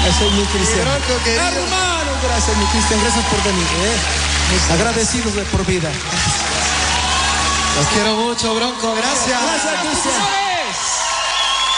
Gracias, mi Cristian. Bronco, querido. Hermano, gracias, mi Cristian. Gracias por venir. Agradecidos de por vida. Los quiero mucho, Bronco. Gracias. Gracias, Cristian.